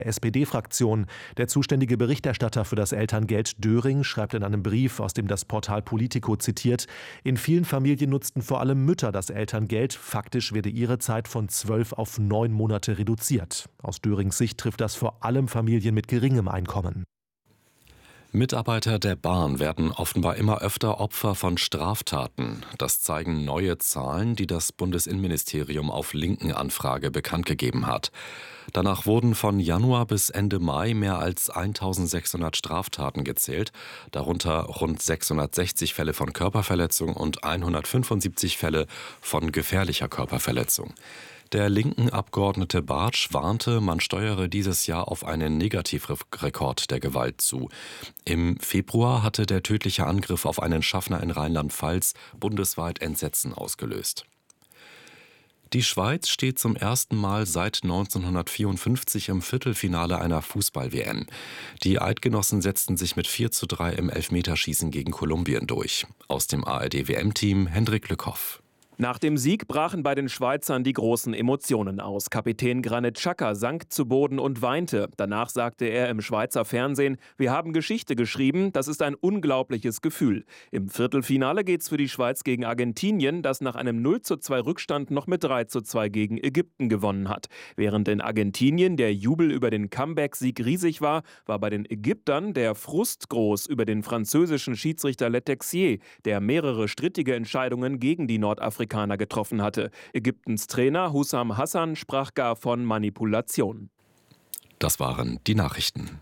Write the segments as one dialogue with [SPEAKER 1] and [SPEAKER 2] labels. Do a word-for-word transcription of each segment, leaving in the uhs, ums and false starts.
[SPEAKER 1] S P D-Fraktion. Der zuständige Berichterstatter für das Elterngeld Döring schreibt in einem Brief, aus dem das Portal Politico zitiert: In vielen Familien nutzten vor allem Mütter das Elterngeld. Faktisch werde ihre Zeit von zwölf auf neun Monate reduziert. Aus Dörings Sicht trifft das vor allem Familien mit geringem Einkommen.
[SPEAKER 2] Mitarbeiter der Bahn werden offenbar immer öfter Opfer von Straftaten. Das zeigen neue Zahlen, die das Bundesinnenministerium auf linken Anfrage bekannt gegeben hat. Danach wurden von Januar bis Ende Mai mehr als eintausendsechshundert Straftaten gezählt, darunter rund sechshundertsechzig Fälle von Körperverletzung und hundertfünfundsiebzig Fälle von gefährlicher Körperverletzung. Der linken Abgeordnete Bartsch warnte, man steuere dieses Jahr auf einen Negativrekord der Gewalt zu. Im Februar hatte der tödliche Angriff auf einen Schaffner in Rheinland-Pfalz bundesweit Entsetzen ausgelöst. Die Schweiz steht zum ersten Mal seit neunzehnhundertvierundfünfzig im Viertelfinale einer Fußball-W M. Die Eidgenossen setzten sich mit vier zu drei im Elfmeterschießen gegen Kolumbien durch. Aus dem A R D-W M-Team Hendrik Lückhoff.
[SPEAKER 3] Nach dem Sieg brachen bei den Schweizern die großen Emotionen aus. Kapitän Granit Xhaka sank zu Boden und weinte. Danach sagte er im Schweizer Fernsehen: Wir haben Geschichte geschrieben, das ist ein unglaubliches Gefühl. Im Viertelfinale geht's für die Schweiz gegen Argentinien, das nach einem null zu zwei Rückstand noch mit drei zu zwei gegen Ägypten gewonnen hat. Während in Argentinien der Jubel über den Comeback-Sieg riesig war, war bei den Ägyptern der Frust groß über den französischen Schiedsrichter Letexier, der mehrere strittige Entscheidungen gegen die Nordafrikaner getroffen hatte. Ägyptens Trainer Hussam Hassan sprach gar von Manipulation.
[SPEAKER 2] Das waren die Nachrichten.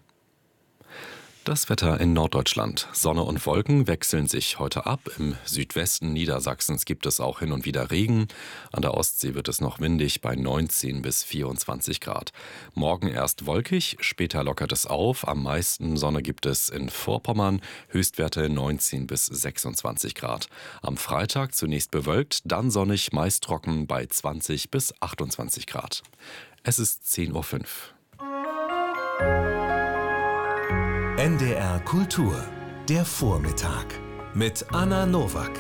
[SPEAKER 2] Das Wetter in Norddeutschland. Sonne und Wolken wechseln sich heute ab. Im Südwesten Niedersachsens gibt es auch hin und wieder Regen. An der Ostsee wird es noch windig bei neunzehn bis vierundzwanzig Grad. Morgen erst wolkig, später lockert es auf. Am meisten Sonne gibt es in Vorpommern. Höchstwerte neunzehn bis sechsundzwanzig Grad. Am Freitag zunächst bewölkt, dann sonnig, meist trocken bei zwanzig bis achtundzwanzig Grad. Es ist zehn Uhr fünf.
[SPEAKER 4] N D R Kultur, der Vormittag mit Anna Nowak.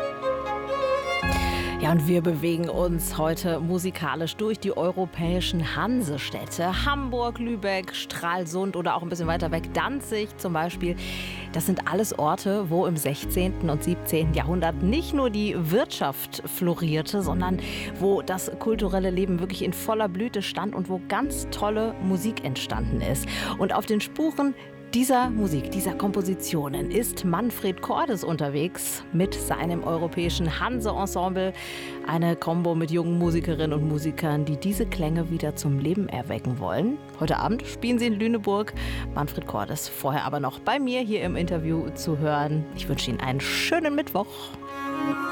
[SPEAKER 5] Ja, und wir bewegen uns heute musikalisch durch die europäischen Hansestädte. Hamburg, Lübeck, Stralsund oder auch ein bisschen weiter weg Danzig zum Beispiel. Das sind alles Orte, wo im sechzehnten und siebzehnten Jahrhundert nicht nur die Wirtschaft florierte, sondern wo das kulturelle Leben wirklich in voller Blüte stand und wo ganz tolle Musik entstanden ist. Und auf den Spuren dieser Musik, dieser Kompositionen ist Manfred Cordes unterwegs mit seinem europäischen Hanse-Ensemble. Eine Kombo mit jungen Musikerinnen und Musikern, die diese Klänge wieder zum Leben erwecken wollen. Heute Abend spielen sie in Lüneburg. Manfred Cordes vorher aber noch bei mir hier im Interview zu hören. Ich wünsche Ihnen einen schönen Mittwoch.